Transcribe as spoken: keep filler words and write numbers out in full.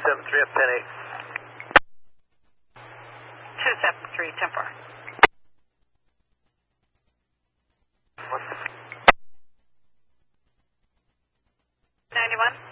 seven three, up ten eight. two seven three, ten four. ninety-one.